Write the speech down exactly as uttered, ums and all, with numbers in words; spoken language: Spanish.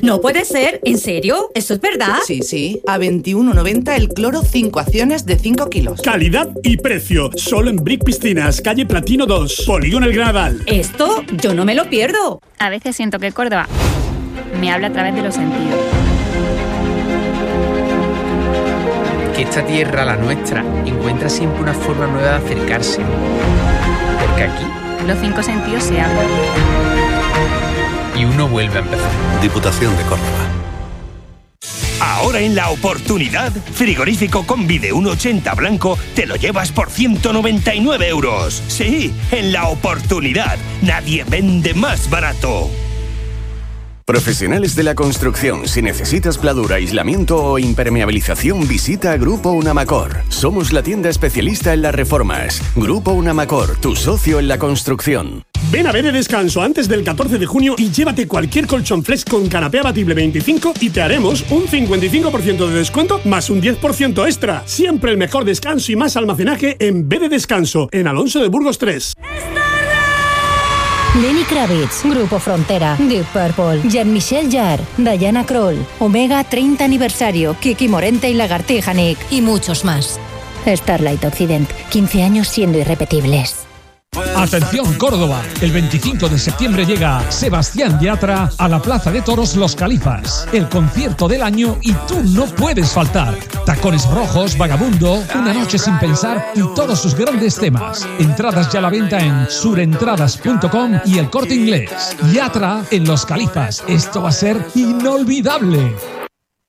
No puede ser, ¿en serio? ¿Esto es verdad? Sí, sí. A veintiuno noventa el cloro cinco acciones de cinco kilos. Calidad y precio. Solo en Brick Piscinas, calle Platino dos, Polígono El Granadal. Esto yo no me lo pierdo. A veces siento que Córdoba me habla a través de los sentidos. Que esta tierra, la nuestra, encuentra siempre una forma nueva de acercarse. Porque aquí los cinco sentidos se abren. Y uno vuelve a empezar. Diputación de Córdoba. Ahora en La Oportunidad, frigorífico Combi de uno ochenta blanco, te lo llevas por ciento noventa y nueve euros. Sí, en La Oportunidad, nadie vende más barato. Profesionales de la construcción, si necesitas pladura, aislamiento o impermeabilización, visita Grupo Unamacor. Somos la tienda especialista en las reformas. Grupo Unamacor, tu socio en la construcción. Ven a Bede Descanso antes del catorce de junio y llévate cualquier colchón flex con canapé abatible veinticinco y te haremos un cincuenta y cinco por ciento de descuento más un diez por ciento extra. Siempre el mejor descanso y más almacenaje en Bede Descanso, en Alonso de Burgos tres. Lenny Kravitz, Grupo Frontera, Deep Purple, Jean-Michel Jarre, Diana Krall, Omega treinta aniversario, Kiki Morente y Lagartija Nick y muchos más. Starlight Occident, quince años siendo irrepetibles. Atención Córdoba, el veinticinco de septiembre llega Sebastián Yatra a la Plaza de Toros Los Califas, el concierto del año y tú no puedes faltar. Tacones Rojos, Vagabundo, Una noche sin pensar y todos sus grandes temas. Entradas ya a la venta en surentradas punto com y El Corte Inglés. Yatra en Los Califas, esto va a ser inolvidable.